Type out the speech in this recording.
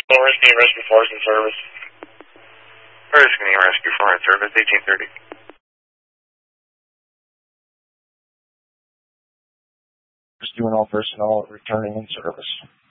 Rescue and Rescue 4 is in service. Rescue and Rescue 4 in service, 1830. Rescuing all personnel returning in service.